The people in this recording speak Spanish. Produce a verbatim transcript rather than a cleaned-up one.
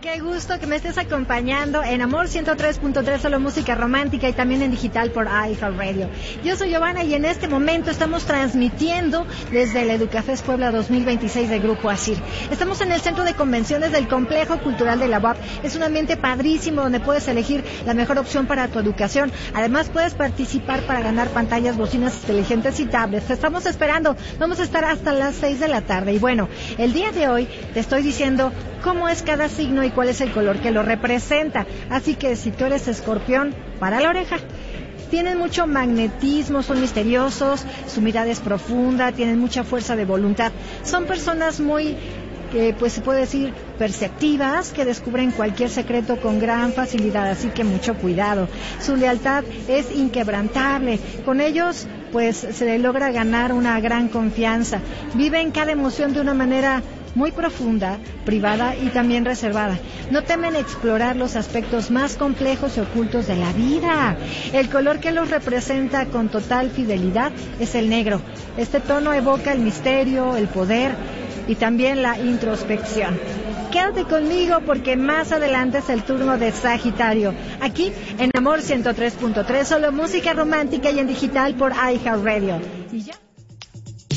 Qué gusto que me estés acompañando en Amor ciento tres punto tres, solo música romántica, y también en digital por iHeartRadio. Yo soy Giovanna y en este momento estamos transmitiendo desde el Educafés Puebla dos mil veintiséis de Grupo Asir. Estamos en el Centro de Convenciones del Complejo Cultural de la U A P. Es un ambiente padrísimo donde puedes elegir la mejor opción para tu educación. Además puedes participar para ganar pantallas, bocinas inteligentes y tablets. Te estamos esperando. Vamos a estar hasta las seis de la tarde. Y bueno, el día de hoy te estoy diciendo cómo es cada signo y cuál es el color que lo representa. Así que si tú eres Escorpión, para la oreja. Tienen mucho magnetismo, son misteriosos, su mirada es profunda, tienen mucha fuerza de voluntad. Son personas muy, eh, pues se puede decir, perceptivas, que descubren cualquier secreto con gran facilidad, así que mucho cuidado. Su lealtad es inquebrantable. Con ellos, pues se logra ganar una gran confianza. Viven cada emoción de una manera muy profunda, privada y también reservada. No temen explorar los aspectos más complejos y ocultos de la vida. El color que los representa con total fidelidad es el negro. Este tono evoca el misterio, el poder y también la introspección. Quédate conmigo porque más adelante es el turno de Sagitario. Aquí en Amor ciento tres punto tres, solo música romántica y en digital por iHeartRadio. Y ya.